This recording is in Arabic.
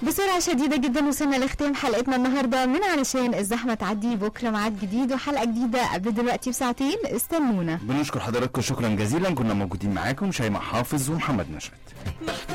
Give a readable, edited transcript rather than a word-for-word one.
بسرعة شديدة جدا وصلنا لختام حلقتنا النهاردة من علشان الزحمة تعدي. بكرة ميعاد جديد وحلقة جديدة قبل دلوقتي بساعتين، استنونا. بنشكر حضراتكم شكرا جزيلا، كنا موجودين معاكم شيماء حافظ ومحمد نشأت.